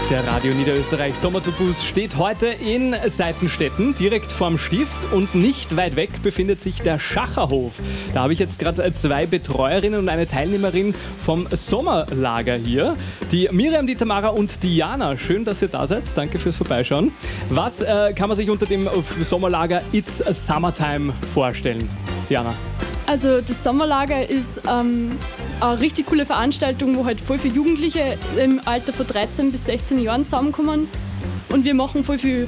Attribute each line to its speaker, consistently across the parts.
Speaker 1: Der Radio Niederösterreich Sommertourbus steht heute in Seitenstetten, direkt vorm Stift, und nicht weit weg befindet sich der Schacherhof. Da habe ich jetzt gerade zwei Betreuerinnen und eine Teilnehmerin vom Sommerlager hier. Die Miriam, die Tamara und die Jana. Schön, dass ihr da seid. Danke fürs Vorbeischauen. Was kann man sich unter dem Sommerlager It's Summertime vorstellen? Jana.
Speaker 2: Also das Sommerlager ist eine richtig coole Veranstaltung, wo halt voll viele Jugendliche im Alter von 13 bis 16 Jahren zusammenkommen. Und wir machen voll viele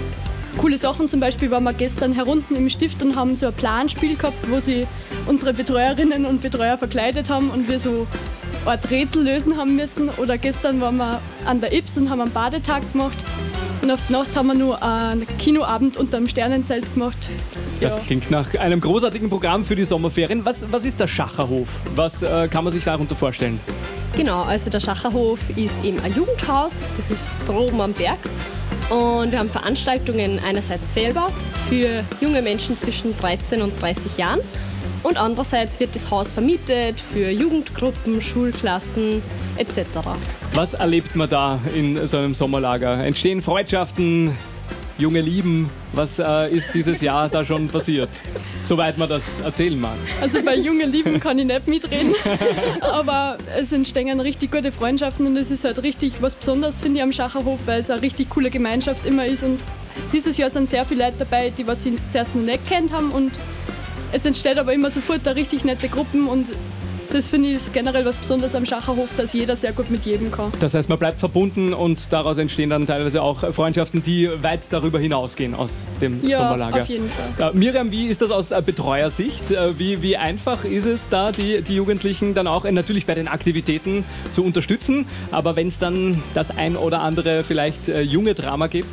Speaker 2: coole Sachen. Zum Beispiel waren wir gestern herunten im Stift und haben so ein Planspiel gehabt, wo sie unsere Betreuerinnen und Betreuer verkleidet haben und wir so eine Art Rätsel lösen haben müssen. Oder gestern waren wir an der Ips und haben einen Badetag gemacht. Und auf die Nacht haben wir nur einen Kinoabend unter dem Sternenzelt gemacht.
Speaker 1: Das klingt nach einem großartigen Programm für die Sommerferien. Was ist der Schacherhof? Was kann man sich darunter vorstellen?
Speaker 3: Genau, also der Schacherhof ist eben ein Jugendhaus, das ist droben am Berg. Und wir haben Veranstaltungen einerseits selber für junge Menschen zwischen 13 und 30 Jahren. Und andererseits wird das Haus vermietet für Jugendgruppen, Schulklassen etc.
Speaker 1: Was erlebt man da in so einem Sommerlager? Entstehen Freundschaften, junge Lieben? Was ist dieses Jahr da schon passiert? Soweit man das erzählen mag.
Speaker 2: Also bei jungen Lieben kann ich nicht mitreden, aber es entstehen richtig gute Freundschaften und es ist halt richtig was Besonderes, finde ich, am Schacherhof, weil es eine richtig coole Gemeinschaft immer ist. Und dieses Jahr sind sehr viele Leute dabei, die was sie zuerst noch nicht kennt haben, und es entsteht aber immer sofort eine richtig nette Gruppen, und das finde ich ist generell was Besonderes am Schacherhof, dass jeder sehr gut mit jedem kann.
Speaker 1: Das heißt, man bleibt verbunden und daraus entstehen dann teilweise auch Freundschaften, die weit darüber hinausgehen aus dem Sommerlager.
Speaker 2: Ja, auf jeden Fall.
Speaker 1: Miriam, wie ist das aus Betreuersicht? Wie einfach ist es da, die Jugendlichen dann auch natürlich bei den Aktivitäten zu unterstützen, aber wenn es dann das ein oder andere vielleicht junge Drama gibt?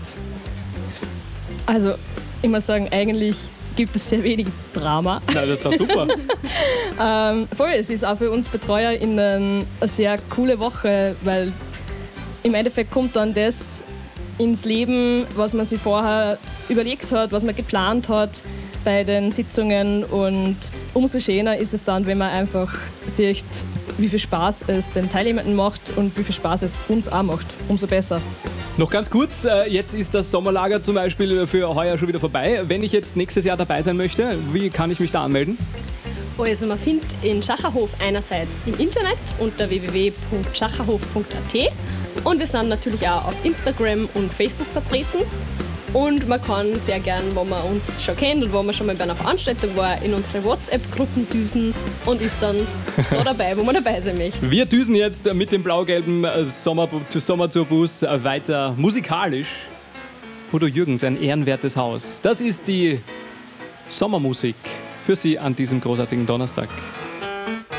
Speaker 4: Also, ich muss sagen, eigentlich gibt es sehr wenig Drama.
Speaker 1: Na, das ist doch super.
Speaker 4: Voll, es ist auch für uns BetreuerInnen eine sehr coole Woche, weil im Endeffekt kommt dann das ins Leben, was man sich vorher überlegt hat, was man geplant hat bei den Sitzungen, und umso schöner ist es dann, wenn man einfach sieht, wie viel Spaß es den Teilnehmenden macht und wie viel Spaß es uns auch macht. Umso besser.
Speaker 1: Noch ganz kurz, jetzt ist das Sommerlager zum Beispiel für heuer schon wieder vorbei. Wenn ich jetzt nächstes Jahr dabei sein möchte, wie kann ich mich da anmelden?
Speaker 3: Also man findet in Schacherhof einerseits im Internet unter www.schacherhof.at, und wir sind natürlich auch auf Instagram und Facebook vertreten. Und man kann sehr gern, wo man uns schon kennt und wo man schon mal bei einer Veranstaltung war, in unsere WhatsApp-Gruppen düsen und ist dann da dabei, wo man dabei sein möchte.
Speaker 1: Wir düsen jetzt mit dem blau-gelben Sommertourbus weiter musikalisch. Udo Jürgens, ein ehrenwertes Haus. Das ist die Sommermusik für Sie an diesem großartigen Donnerstag.